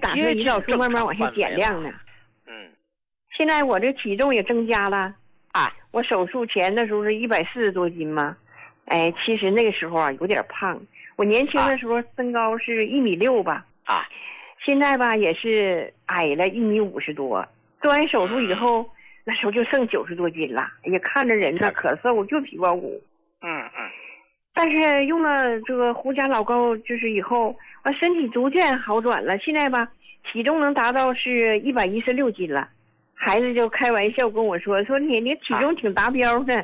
打算胰岛素慢慢往下减量呢。现在我这体重也增加了啊！我手术前的时候是140多斤嘛，哎，其实那个时候啊有点胖。我年轻的时候身高是1.6米吧，现在吧也是矮了1.50米多。做完手术以后，那时候就剩90多斤了，也看着人呢可瘦，就皮包骨。但是用了这个胡家老膏，就是以后我身体逐渐好转了，现在吧体重能达到是116斤了。孩子就开玩笑跟我说你体重挺达标的。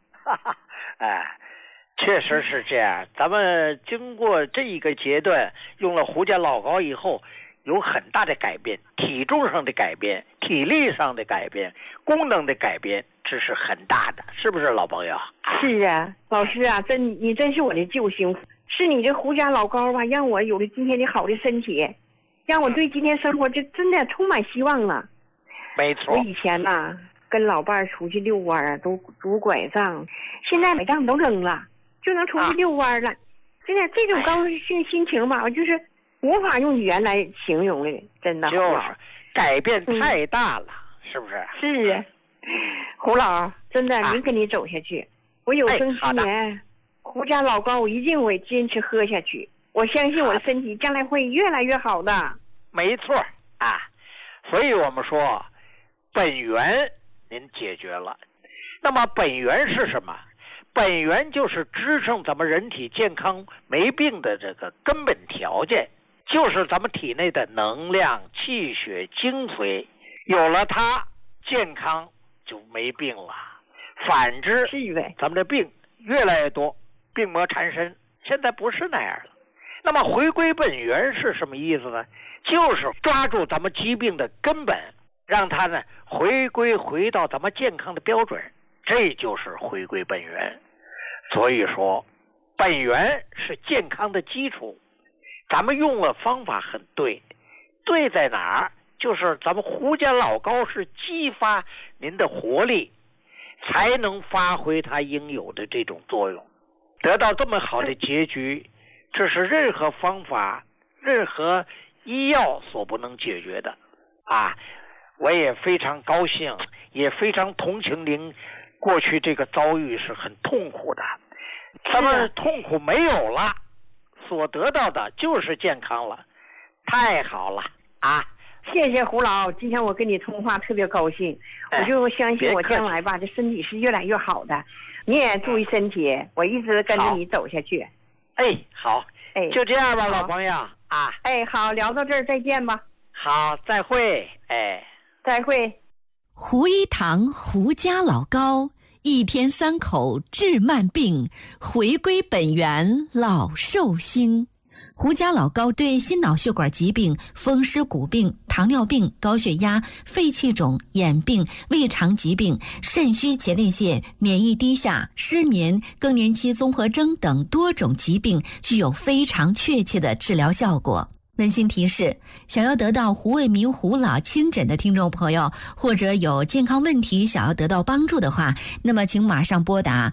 确实是这样。咱们经过这一个阶段，用了胡家老膏以后，有很大的改变，体重上的改变，体力上的改变，功能的改变，这是很大的，是不是老朋友？ 是啊，老师啊，你真是我的救星，是你这胡家老膏吧，让我有了今天的好的身体，让我对今天生活就真的充满希望了。 没错， 我以前呐跟老伴儿出去遛弯啊，都拄拐杖，现在拐杖都扔了，就能出去遛弯了。现在这种高兴心情吧，就是无法用语言来形容的，真的。 就是改变太大了，是不是？ 是啊，胡老，真的能跟你走下去。我有生之年，胡家老膏我一定会坚持喝下去。我相信我的身体将来会越来越好的。 没错啊，所以我们说。本源您解决了，那么本源是什么？本源就是支撑咱们人体健康没病的这个根本条件，就是咱们体内的能量、气血、精髓，有了它，健康就没病了。反之，咱们的病越来越多，病魔缠身，现在不是那样了。那么回归本源是什么意思呢？就是抓住咱们疾病的根本，让它呢回到咱们健康的标准，这就是回归本源。所以说本源是健康的基础，咱们用的方法很对，对在哪儿？就是咱们胡家老膏是激发您的活力，才能发挥它应有的这种作用，得到这么好的结局，这是任何方法任何医药所不能解决的啊！我也非常高兴，也非常同情您过去这个遭遇是很痛苦的，咱们痛苦没有了，所得到的就是健康了，太好了啊！ 谢谢胡老，今天我跟你通话特别高兴，我就相信我将来吧，这身体是越来越好的。你也注意身体，我一直跟着你走下去。 好，就这样吧，老朋友啊。 好，聊到这儿，再见吧。 好，再会。 再会。 胡一堂胡家老膏，1天3口治慢病，回归本源老寿星。胡家老膏对心脑血管疾病、风湿骨病、糖尿病、高血压、肺气肿、眼病、胃肠疾病、肾虚前列腺、免疫低下、失眠、更年期综合征等多种疾病具有非常确切的治疗效果。温馨提示，想要得到胡卫民胡老亲诊的听众朋友，或者有健康问题想要得到帮助的话，那么请马上拨打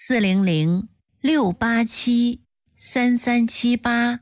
400-687-3378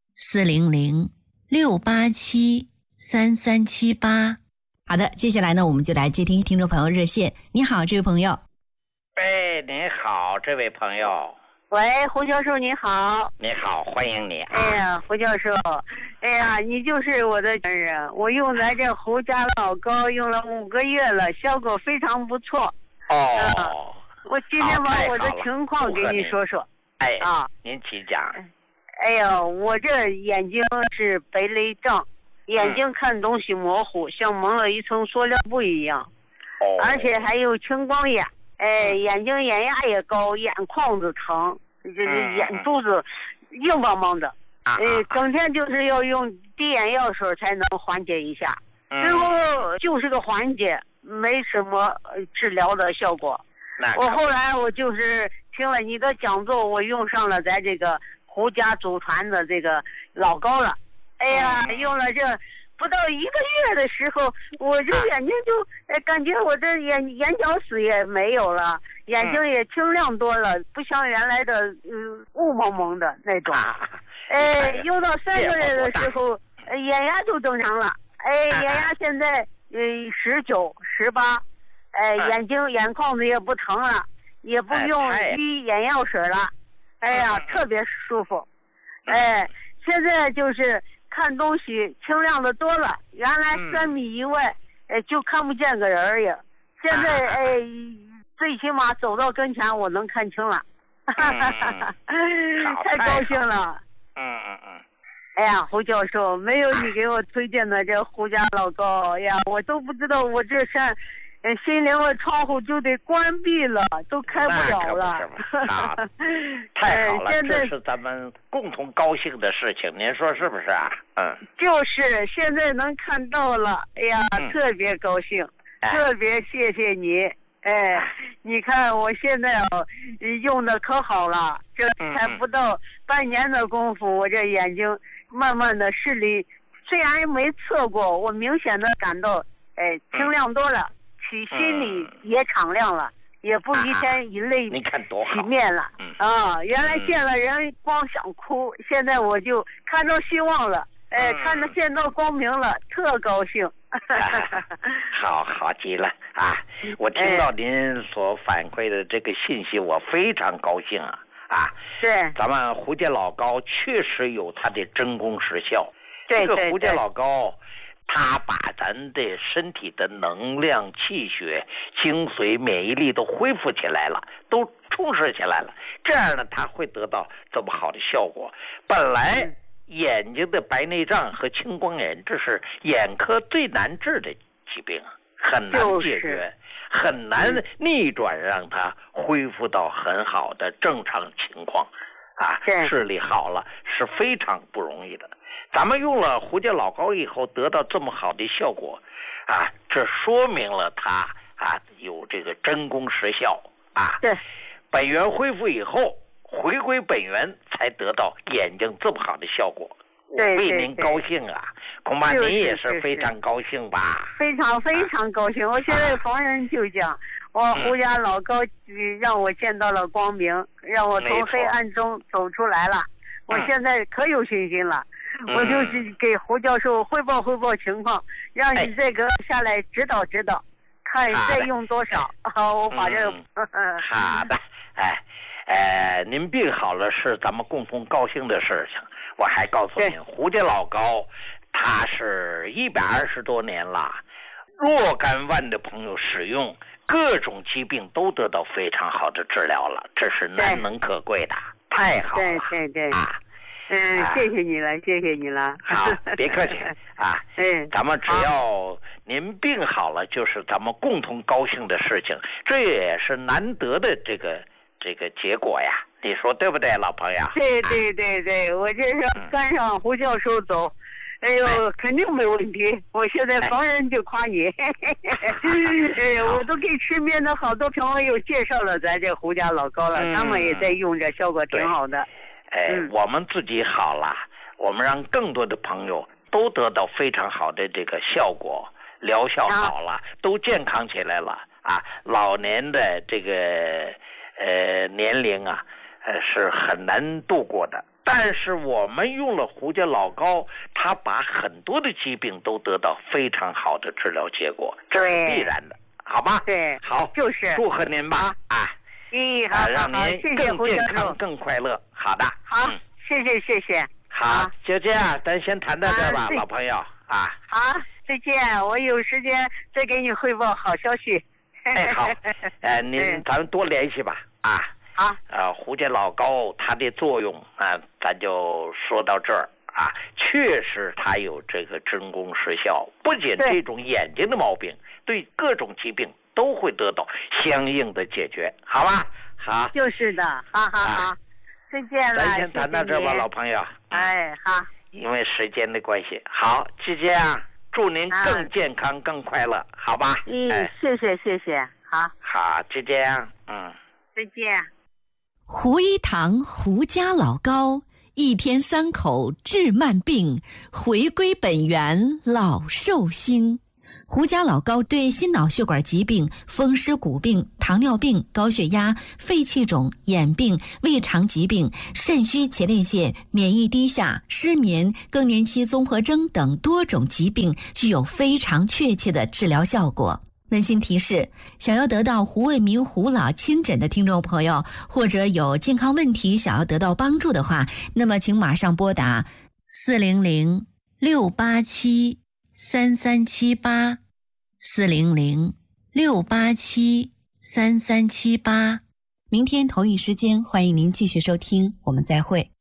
400-687-3378。好的，接下来呢，我们就来接听听众朋友热线。你好，这位朋友。 您好，这位朋友。 喂，胡教授你好。 你好，欢迎你。 胡教授，你就是我的亲人，我用咱这胡家老膏用了5个月了，效果非常不错。我今天把我的情况给你说说。 您请讲。 我这眼睛是白内障，眼睛看东西模糊，像蒙了一层塑料布一样，而且还有青光眼。眼睛眼压也高，眼眶子疼，就是眼珠子硬邦邦的，整天就是要用滴眼药水才能缓解一下，最后就是个缓解，没什么治疗的效果。我后来我就是听了你的讲座，我用上了咱这个胡家祖传的这个老膏了，用了这不到1个月的时候，我这眼睛就感觉我这眼角死也没有了，眼睛也清亮多了，不像原来的雾蒙蒙的那种。用到3个月的时候， 眼压就正常了。眼压现在19、18，眼眶子也不疼了，也不用滴眼药水了。哎呀，特别舒服。现在就是看东西清亮的多了，原来3米以外，就看不见个人儿呀。现在最起码走到跟前，我能看清了。太高兴了。哎呀，胡教授，没有你给我推荐的这胡家老高，哎呀，我都不知道我这扇心灵的窗户就得关闭了，都开不了了。 太好了，这是咱们共同高兴的事情，您说是不是啊？ 就是现在能看到了，哎呀，特别高兴，特别谢谢你。你看我现在用的可好了，这才不到半年的功夫，我这眼睛慢慢的视力虽然没测过，我明显的感到清亮多了，心里也敞亮了，也不一天以泪洗面了。原来见了人光想哭，现在我就看到希望了，看到见到光明了，特高兴。 好极了啊！我听到您所反馈的这个信息，我非常高兴啊！ 对， 咱们胡家老高确实有他的真功实效。 这个胡家老高，他把咱的身体的能量、气血、精髓、免疫力都恢复起来了，都充实起来了。这样呢，他会得到这么好的效果。本来眼睛的白内障和青光眼，这是眼科最难治的疾病，很难解决，很难逆转让它恢复到很好的正常情况视力好了是非常不容易的。咱们用了胡家老高以后得到这么好的效果这说明了它有这个真功实效对， 本源恢复以后回归本源，才得到眼睛这么好的效果。我为您高兴恐怕您也是非常高兴吧？ 非常非常高兴。我现在逢人就讲，我胡家老高让我见到了光明，让我从黑暗中走出来了。我现在可有信心了。我就是给胡教授汇报情况，让你这个下来指导指导，看再用多少。我把这个好的。您病好了是咱们共同高兴的事情。我还告诉您，胡家老高他是120多年了，若干万的朋友使用，各种疾病都得到非常好的治疗了，这是难能可贵的，太好了。 对谢谢你了，谢谢你了。 好，别客气咱们只要您病好了，就是咱们共同高兴的事情，这也是难得的这个结果呀，你说对不对，老朋友？ 对，我这是跟上胡教授走，肯定没问题。我现在逢人就夸你，我都给身边的好多朋友介绍了咱这胡家老高了，他们也在用着，效果挺好的。 我们自己好了，我们让更多的朋友都得到非常好的这个效果，疗效好了，都健康起来了老年的这个年龄是很难度过的，但是我们用了胡家老高，他把很多的疾病都得到非常好的治疗结果，这是必然的，好吧？ 对， 好， 就是祝贺您吧好， 让您更健康更快乐。好的， 好，谢谢。 好，就这样，咱先谈到这吧，老朋友好，再见，我有时间再给你汇报好消息。 好，咱们多联系吧好， 胡家老高它的作用咱就说到这儿确实它有这个真功实效，不仅这种眼睛的毛病，对各种疾病都会得到相应的解决，好吧？好， 就是的，好，再见了。 咱先谈到这吧，老朋友。 好。 因为时间的关系，好，就这样，祝您更健康、更快乐，好吧？ 谢谢， 好，就这样， 再见。 胡一堂胡家老高，一天3口治慢病，回归本源老寿星。 胡家老高对心脑血管疾病、风湿骨病、糖尿病、高血压、肺气肿、眼病、胃肠疾病、肾虚前列腺、免疫低下、失眠、更年期综合征等多种疾病具有非常确切的治疗效果。温馨提示：想要得到胡卫民胡老亲诊的听众朋友，或者有健康问题想要得到帮助的话，那么请马上拨打400-687-3378 400-687-3378。明天同一时间，欢迎您继续收听，我们再会。